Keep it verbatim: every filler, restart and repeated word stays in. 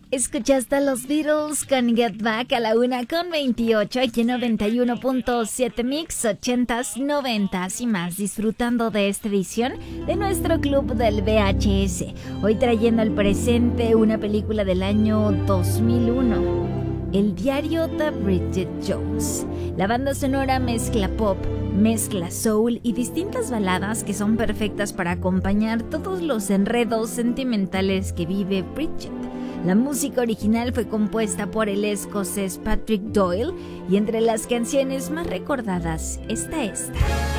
Escuchaste a los Beatles con Get Back a la una con veintiocho, aquí en noventa y uno punto siete Mix, ochentas, noventas y más, disfrutando de esta edición de nuestro club del V H S. Hoy trayendo al presente una película del año dos mil uno, El diario de Bridget Jones. La banda sonora mezcla pop, mezcla soul y distintas baladas que son perfectas para acompañar todos los enredos sentimentales que vive Bridget. La música original fue compuesta por el escocés Patrick Doyle y entre las canciones más recordadas está esta.